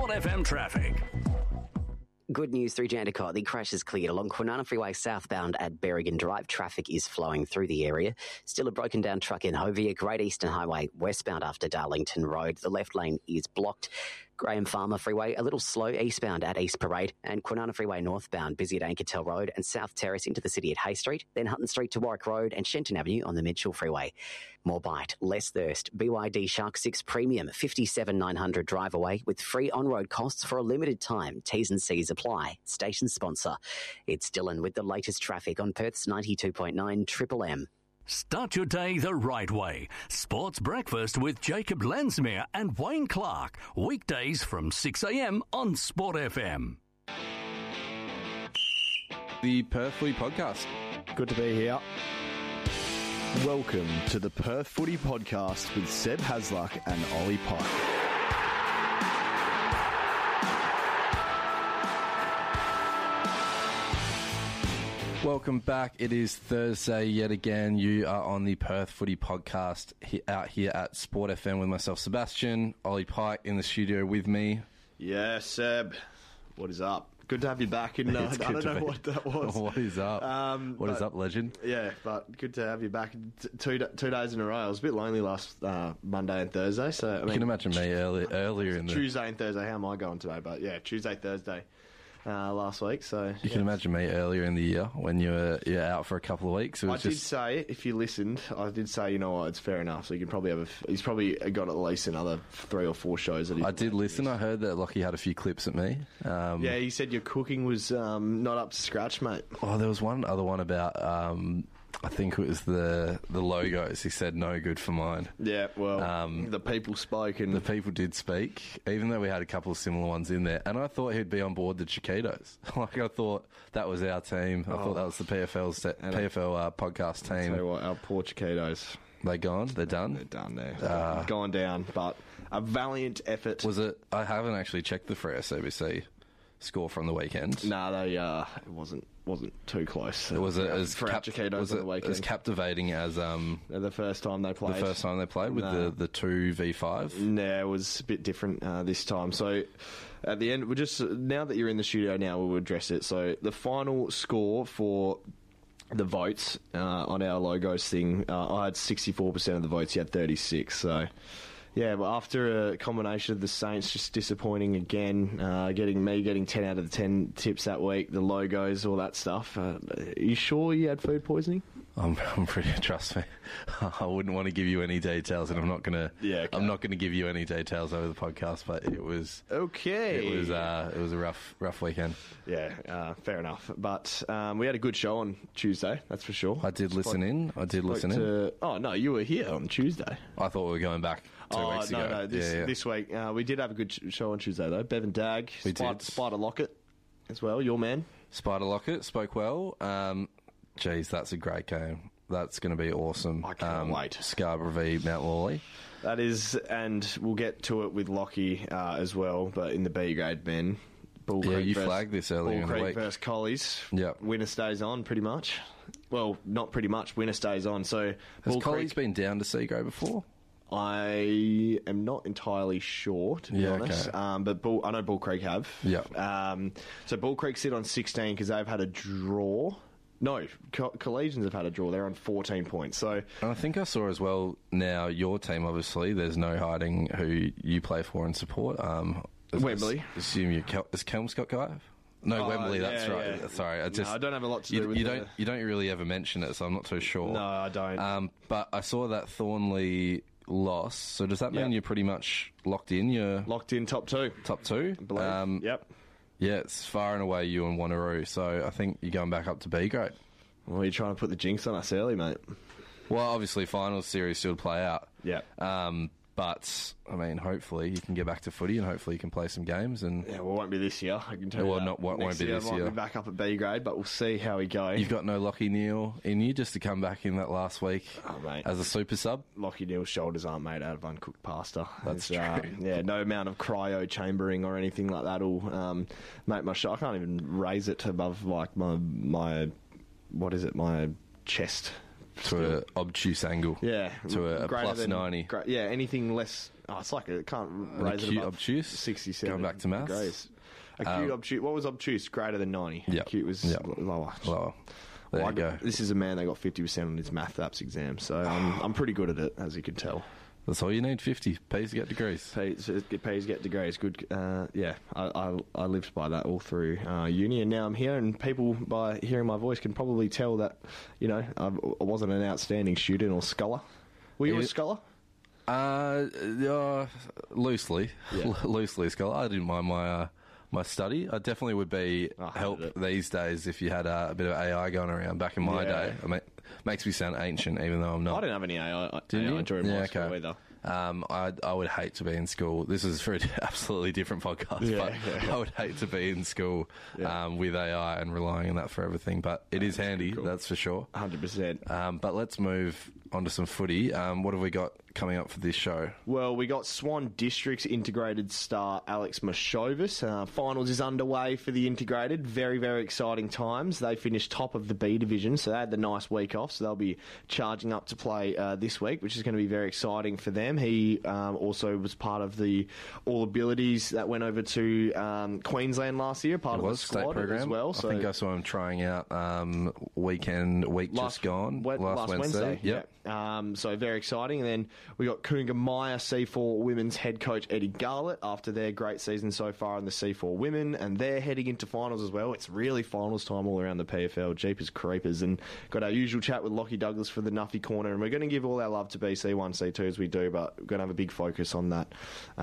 Sport FM traffic. Good news through Jandakot. The crash is cleared along Kwinana Freeway southbound at Berrigan Drive. Traffic is flowing through the area. Still a broken down truck in Hovia. Great Eastern Highway westbound after Darlington Road. The left lane is blocked. Graham Farmer Freeway a little slow eastbound at East Parade, and Kwinana Freeway northbound busy at Ankertel Road and South Terrace into the city at Hay Street, then Hutton Street to Warwick Road and Shenton Avenue on the Mitchell Freeway. More bite, less thirst. BYD Shark 6 Premium 57,900 drive away with free on-road costs for a limited time. T's and C's apply. Station sponsor. It's Dylan with the latest traffic on Perth's 92.9 Triple M. Start your day the right way. Sports Breakfast with Jacob Lensmere and Wayne Clark. Weekdays from 6 a.m. on Sport FM. The Perth Footy Podcast. Good to be here. Welcome to the Perth Footy Podcast with Seb Hasluck and Ollie Pike. Welcome back. It is Thursday yet again. You are on the Perth Footy Podcast out here at Sport FM with myself, Sebastian, Ollie Pike in the studio with me. Yeah, Seb. What is up? Good to have you back. In, I don't know what that was. What is up? What is up, legend? Yeah, but good to have you back. Two days in a row. I was a bit lonely last Monday and Thursday. So I mean, you can imagine me earlier in the Tuesday and Thursday. How am I going today? But yeah, Tuesday, Thursday. Last week, so you can imagine me earlier in the year when you're out for a couple of weeks. I did say, if you listened, you know what, it's fair enough. So you can probably he's probably got at least another 3 or 4 shows. That I did listen. I heard that Lockie had a few clips at me. Yeah, he said your cooking was not up to scratch, mate. Oh, there was one other one about. I think it was the logos. He said no good for mine. Yeah, well, the people spoke. And the people did speak, even though we had a couple of similar ones in there. And I thought he'd be on board the Chiquitos. Like, I thought that was our team. I thought that was the PFL podcast team. I'll tell you what, our poor Chiquitos. They gone? They're done? They're done there. Gone down, but a valiant effort. Was it? I haven't actually checked the Freo CBC score from the weekend. No, it wasn't too close. Was it as captivating as the first time they played? The first time they played with the 2v5? No, it was a bit different this time. So at the end, now that you're in the studio now, we'll address it. So the final score for the votes on our logos thing, I had 64% of the votes. You had 36. So. Yeah, but after a combination of the Saints just disappointing again, getting 10 out of the 10 tips that week, the logos, all that stuff. Are you sure you had food poisoning? I'm pretty. Trust me, I wouldn't want to give you any details, and I'm not gonna. Yeah, okay. I'm not going to give you any details over the podcast. But it was okay. It was a rough weekend. Yeah, fair enough. But we had a good show on Tuesday. That's for sure. I did listen in. Oh no, you were here on Tuesday. I thought we were going back 2 weeks ago. No. This week we did have a good show on Tuesday though. Bevan Dag, Spider Lockett as well. Your man, Spider Lockett, spoke well. Geez, that's a great game. That's going to be awesome. I can't wait. Scarborough v Mount Lawley. That is, and we'll get to it with Lockie as well, but in the B grade men. Bull Creek you flagged this earlier in the week. Bull Creek versus Collies. Yep. Winner stays on, pretty much. Well, not pretty much. Winner stays on. So has Collies been down to C grade before? I am not entirely sure, to be honest. Okay. But I know Bull Creek have. Yeah. So Bull Creek sit on 16 because they've had a draw. No, Collegians have had a draw. They're on 14 points. So, and I think I saw as well now your team, obviously, there's no hiding who you play for and support. Wembley. Assume is Kelmscott guy? No, Wembley, that's right. Yeah. Sorry. I don't have a lot to do with it. You don't really ever mention it, so I'm not too sure. No, I don't. But I saw that Thornley loss. So does that mean you're pretty much locked in? You're locked in top two. Top two? I believe. Yep. Yeah, it's far and away you and Wanneroo, so I think you're going back up to B grade. Well, you're trying to put the jinx on us early, mate. Well, obviously, finals series still play out. Yeah. But, I mean, hopefully you can get back to footy and hopefully you can play some games. And yeah, well, it won't be this year. I can tell you that. Won't be this year. I might be back up at B grade, but we'll see how we go. You've got no Lockie Neal in you just to come back in that last week as a super sub? Lockie Neal's shoulders aren't made out of uncooked pasta. That's true. No amount of cryo chambering or anything like that will make my I can't even raise it above like my chest. To an obtuse angle. Yeah. To a plus 90. Anything less it's like it can't An raise it acute above obtuse. 67 Going back to maths. degrees. Acute obtuse. What was obtuse? Greater than 90. Yep. Acute was Yep. lower. There you go. This is a man that got 50% on his math apps exam, so I'm pretty good at it, as you can tell. That's all you need. 50 pays to get degrees. Pays to get degrees. Good. I lived by that all through uni, and now I'm here. And people, by hearing my voice, can probably tell that I wasn't an outstanding student or scholar. Were you a scholar? Loosely, Yeah. loosely, scholar. I didn't mind my study. I definitely would be I hated help it. these days if you had a bit of AI going around. Back in my Yeah. day, I mean, makes me sound ancient, even though I'm not. I didn't have any AI Didn't you? during my Yeah, school okay. either. I would hate to be in school. This is for an absolutely different podcast, Yeah, but yeah. I would hate to be in school Yeah. with AI and relying on that for everything. But it is handy, cool. that's for sure. 100%. But let's move on to some footy. What have we got coming up for this show? Well, we got Swan District's integrated star Alex Mashovis. Finals is underway for the integrated. Very, very exciting times. They finished top of the B division, so they had the nice week off. So they'll be charging up to play this week, which is going to be very exciting for them. He also was part of the All Abilities that went over to Queensland last year, part It of the was state squad program as well. So I think I saw him trying out week just gone last Wednesday. Yep. So very exciting. And then we got Coonga Maya C4 Women's head coach Eddie Garlett after their great season so far in the C4 Women, and they're heading into finals as well. It's really finals time all around the PFL. Jeepers creepers. And got our usual chat with Lockie Douglas for the Nuffy Corner, and we're going to give all our love to BC1, C2 as we do, but we're going to have a big focus on that.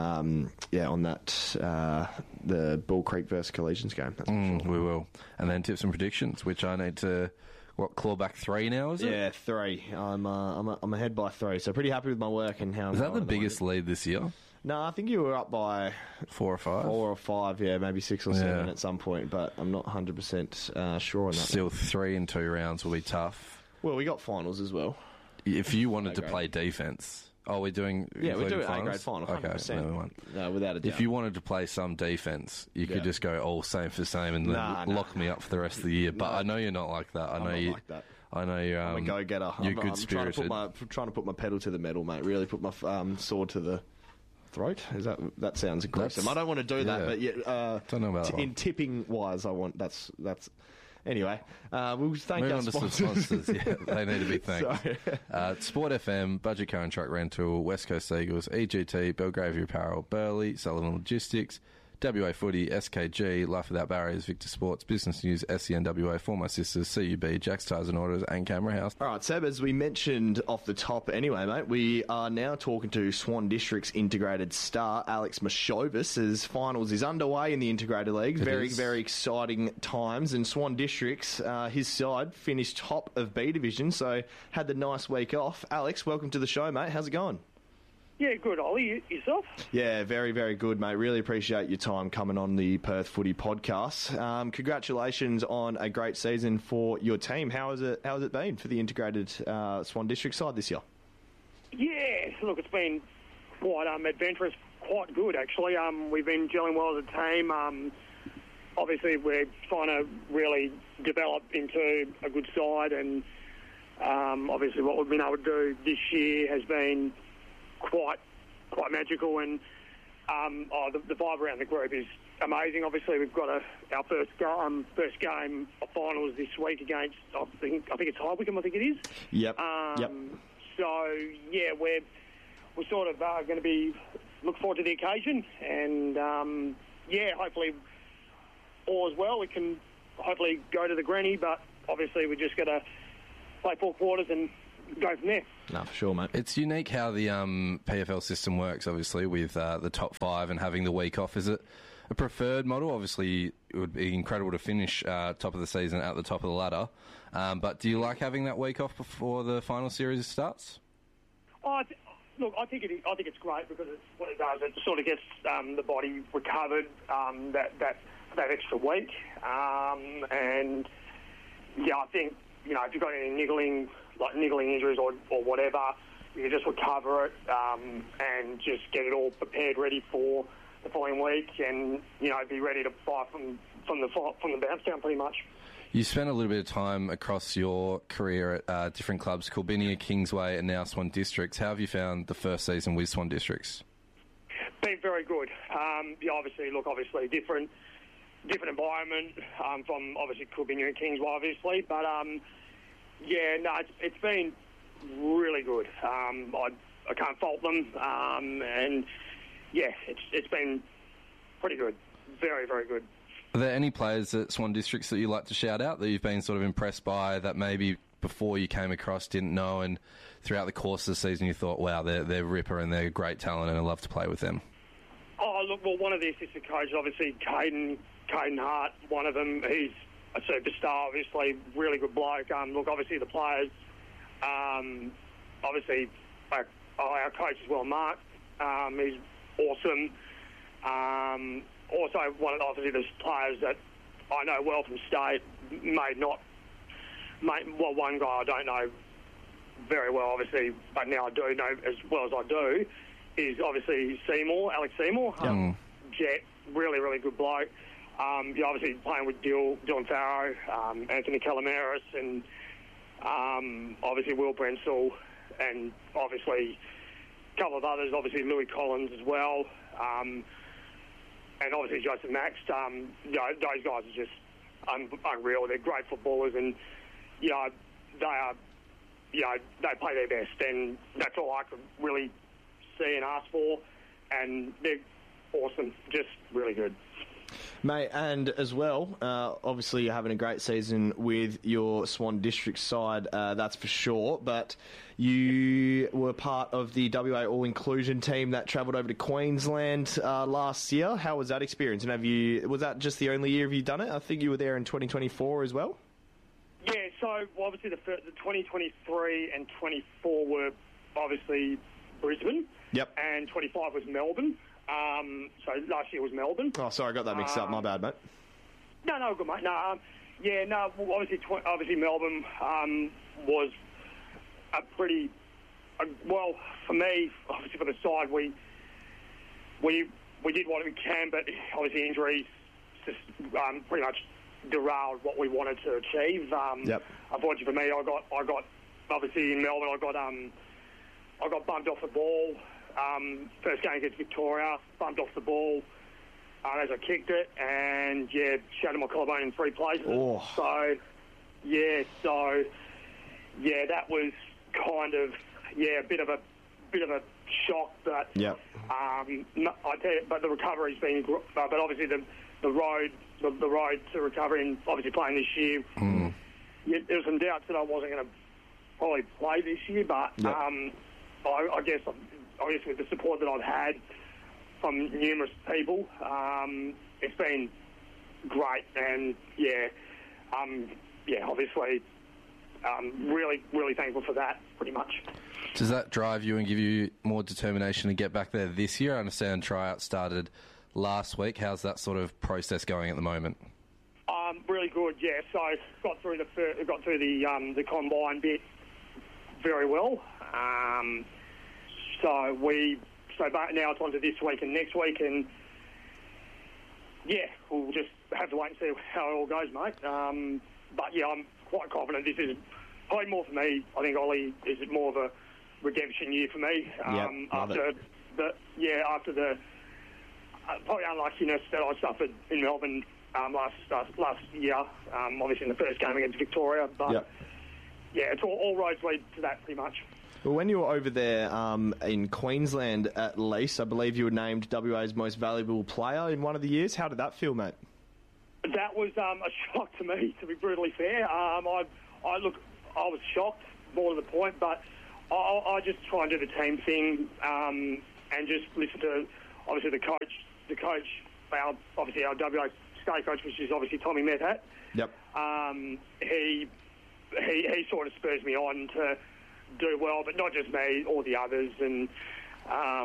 The Bull Creek versus Collegians game. That's for sure. We will. And then tips and predictions, which I need to claw back 3 now, is it? Yeah, 3. I'm ahead by 3, so pretty happy with my work and how I'm Is that going the at biggest lead this year? No, I think you were up by 4 or 5? 4 or 5, yeah, maybe 6 or 7 Yeah. at some point, but I'm not 100% sure on that. Still 3 in 2 rounds will be tough. Well, we got finals as well. If you wanted to A-grade. play defence... Oh, we're doing... Yeah, we're including doing finals? A-grade final, 100%. Okay, no, we won't. No, without a doubt. If you wanted to play some defence, you Yeah. could just go all same for same and then Nah. lock me up for the rest of the year. But No. I know you're not like that. I'm not like that. I know you're. I'm a go-getter. You're I'm good trying spirited. to put my pedal to the metal, mate. Really put my sword to the throat. Is that sounds aggressive? I don't want to do that, yeah. but yeah. Don't know about that in one. tipping wise, I want that's. Anyway, we'll thank Moving our on to some sponsors. sponsors. Yeah, they need to be thanked. Sorry. Sport FM, Budget Car and Truck Rental, West Coast Eagles, EGT, Belgravia Apparel, Burley, Sullivan Logistics, WA Footy, SKG, Life Without Barriers, Victor Sports, Business News, SENWA, For My Sisters, CUB, Jack's Tires and Autos, and Camera House. All right, Seb, as we mentioned off the top anyway, mate, we are now talking to Swan District's integrated star, Alex Mashovis, as finals is underway in the integrated league. Very, is. very exciting times. And Swan District's, his side, finished top of B Division, so had the nice week off. Alex, welcome to the show, mate. How's it going? Yeah, good, Ollie. Yourself? Yeah, very, very good, mate. Really appreciate your time coming on the Perth Footy podcast. Congratulations on a great season for your team. How has it been for the integrated Swan District side this year? Yeah, look, it's been quite adventurous, quite good, actually. We've been gelling well as a team. Obviously, we're trying to really develop into a good side, and obviously what we've been able to do this year has been quite magical, and the vibe around the group is amazing. Obviously, we've got our first game of finals this week against I think it's High Wycombe. I think it is. Yep. So yeah, we're sort of going to be look forward to the occasion, and hopefully all is well. We can hopefully go to the granny, but obviously we're just going to play 4 quarters and go from there. No, for sure, mate. It's unique how the PFL system works, obviously, with the top 5 and having the week off. Is it a preferred model? Obviously, it would be incredible to finish top of the season at the top of the ladder. But do you like having that week off before the final series starts? Look, I think it's great because what it does, it sort of gets the body recovered that extra week. And yeah, I think if you've got any niggling injuries or whatever, you can just recover it and just get it all prepared, ready for the following week, and be ready to fly from the bounce down pretty much. You spent a little bit of time across your career at different clubs, Coolbinia, Kingsway, and now Swan Districts. How have you found the first season with Swan Districts? Been very good. Obviously different environment from obviously Coolbingham and Kingsway, obviously, but it's been really good. I can't fault them, and it's been pretty good, very, very good. Are there any players at Swan Districts that you like to shout out that you've been sort of impressed by that maybe before you came across didn't know, and throughout the course of the season you thought, wow, they're ripper and they're great talent and I love to play with them? Oh, look, well, one of the assistant coaches, obviously, Caden Hart, one of them, he's a superstar, obviously, really good bloke. Obviously the players, obviously our coach as well, Mark, he's awesome. Also, obviously the players that I know well from state one guy I don't know very well, obviously, but now I do know as well as I do, is obviously Alex Seymour. Jet, really, really good bloke. Obviously playing with Dylan Farrow, Anthony Calamaris, and obviously Will Brensel, and obviously a couple of others, obviously Louis Collins as well, and obviously Joseph Max. Those guys are just unreal. They're great footballers, and they play their best, and that's all I could really see and ask for, and they're awesome, just really good. Mate, and as well, obviously you're having a great season with your Swan District side, that's for sure, but you were part of the WA All-Inclusion team that travelled over to Queensland last year. How was that experience? And was that just the only year have you done it? I think you were there in 2024 as well? Yeah, so obviously the 2023 and 24 were obviously Brisbane. Yep. And 25 was Melbourne. So last year was Melbourne. Oh, sorry, I got that mixed up. My bad, mate. No, good, mate. Obviously Melbourne was a pretty... well, for me, obviously for the side, we did what we can, but obviously injuries just pretty much derailed what we wanted to achieve. Yep. Unfortunately for me, I got obviously in Melbourne, I got bumped off the ball. First game against Victoria, bumped off the ball as I kicked it, and shattered my collarbone in 3 places. Oh. So that was kind of a bit of a shock. But I tell you, but the recovery's been. But obviously the road to recovery, and obviously playing this year. There was some doubts that I wasn't going to probably play this year, but I guess with the support that I've had from numerous people, it's been great, and obviously really, really thankful for that, pretty much. Does that drive you and give you more determination to get back there this year? I understand tryouts started last week. How's that sort of process going at the moment? Really good, yeah. So got through the combine bit very well. But now it's on to this week and next week, and we'll just have to wait and see how it all goes, mate. I'm quite confident this is probably more for me. I think Ollie is more of a redemption year for me. After the probably unluckiness that I suffered in Melbourne last year, obviously in the first game against Victoria, but it's all roads lead to that pretty much. Well, when you were over there in Queensland, at least, I believe you were named WA's most valuable player in one of the years. How did that feel, mate? That was a shock to me, to be brutally fair. I was shocked, more to the point, but I just try and do the team thing and just listen to, obviously, the coach, our WA state coach, which is obviously Tommy Methat. Yep. He sort of spurs me on to do well, but not just me, all the others, and I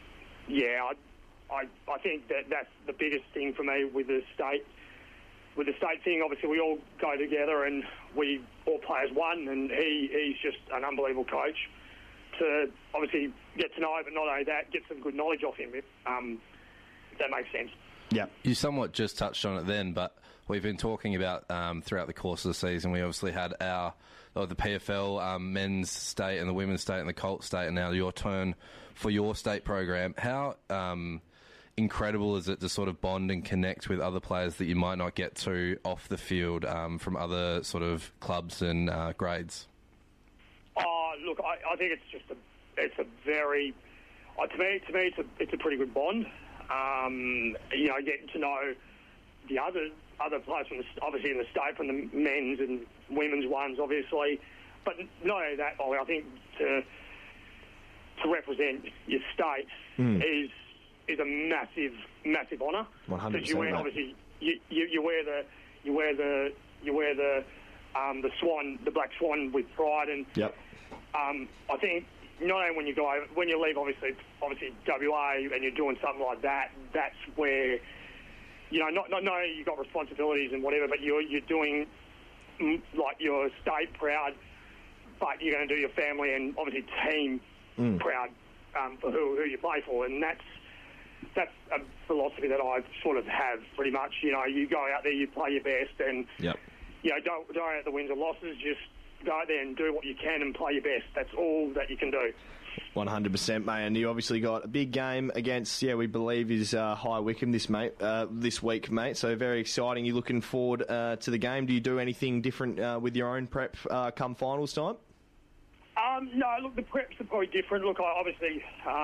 think that's the biggest thing for me with the state thing. Obviously, we all go together and we all play as one, and he's just an unbelievable coach to obviously get to know, but not only that, get some good knowledge off him, if that makes sense. Yeah. You somewhat just touched on it then, but we've been talking about throughout the course of the season. We obviously had the PFL men's state and the women's state and the Colt state, and now your turn for your state program. How incredible is it to sort of bond and connect with other players that you might not get to off the field from other sort of clubs and grades? Look, I think it's a very, to me, it's a pretty good bond. Getting to know the other players from obviously in the state, from the men's and women's ones, obviously. But not only that, Ollie, I think to represent your state is a massive honour. 100%. Because you wear, obviously, you wear the swan, the black swan, with pride, and yep. I think not only when you leave, obviously WA, and you're doing something like that, that's where, not only you've got responsibilities and whatever, but you're doing like your state proud, but you're going to do your family and obviously team proud for who you play for, and that's a philosophy that I sort of have pretty much. You go out there, you play your best, and yep. Don't worry about the wins or losses. Just go out there and do what you can and play your best. That's all that you can do. 100%, mate. And you obviously got a big game against, we believe is High Wycombe this week, mate. So very exciting. You looking forward to the game? Do you do anything different with your own prep come finals time? No, look, the preps are probably different. Look, obviously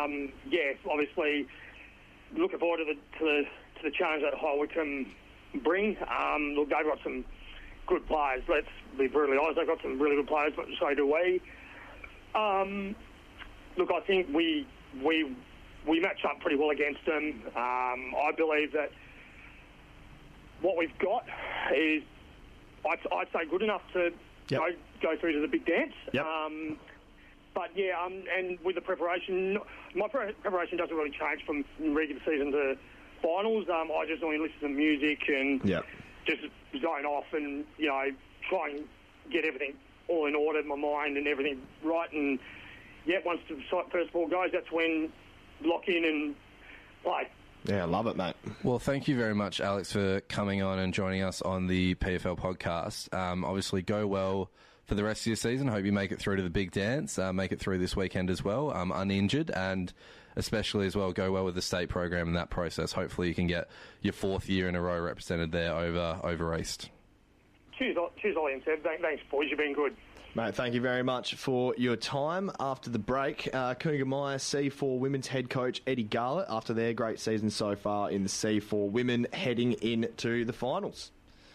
looking forward to the challenge that High Wycombe bring. Look, they've got some good players. Let's be brutally honest. They've got some really good players, but so do we. Look, I think we match up pretty well against them. I believe that what we've got is, I'd say, good enough to go through to the big dance. Yep. And with the preparation, my preparation doesn't really change from regular season to finals. I just normally listen to music and just zone off and, try and get everything all in order, my mind and everything right. And, once the first ball goes, that's when lock in and play. Yeah, I love it, mate. Well, thank you very much, Alex, for coming on and joining us on the PFL podcast. Obviously, go well for the rest of your season. Hope you make it through to the big dance, make it through this weekend as well, uninjured, and especially as well, go well with the state program in that process. Hopefully you can get your 4th year in a row represented there over East. Cheers, Ollie and Seb. Thanks, boys. You've been good. Mate, thank you very much for your time. After the break, Coonagamaya C4 Women's head coach Eddie Garlett, after their great season so far in the C4 Women, heading into the finals.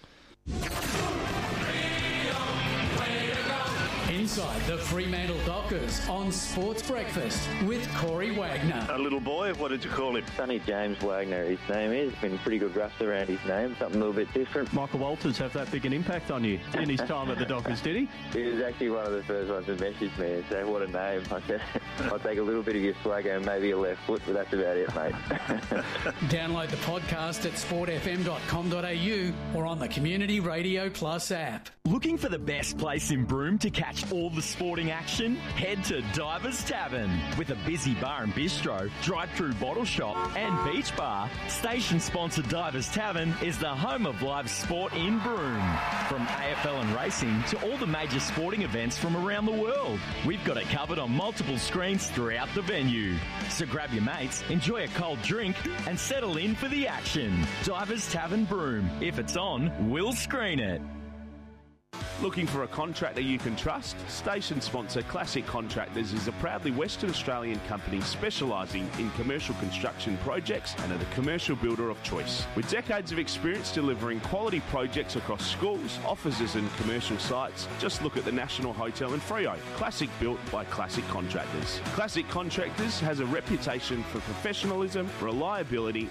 Inside the Fremantle Dockers on Sports Breakfast with Corey Wagner. A little boy, what did you call him? Sonny James Wagner, his name is. Been pretty good rust around his name, something a little bit different. Michael Walters have that big an impact on you in his time at the Dockers, did he? He was actually one of the first ones to message me and say, what a name. I said, I'll take a little bit of your swagger and maybe your left foot, but that's about it, mate. Download the podcast at sportfm.com.au or on the Community Radio Plus app. Looking for the best place in Broome to catch all the sporting action? Head to Divers Tavern. With a busy bar and bistro, drive-through bottle shop and beach bar, station-sponsored Divers Tavern is the home of live sport in Broome. From AFL and racing to all the major sporting events from around the world, we've got it covered on multiple screens throughout the venue. So grab your mates, enjoy a cold drink and settle in for the action. Divers Tavern Broome. If it's on, we'll screen it. Looking for a contractor you can trust? Station sponsor Classic Contractors is a proudly Western Australian company specialising in commercial construction projects and are the commercial builder of choice. With decades of experience delivering quality projects across schools, offices and commercial sites, just look at the National Hotel in Freo. Classic built by Classic Contractors. Classic Contractors has a reputation for professionalism, reliability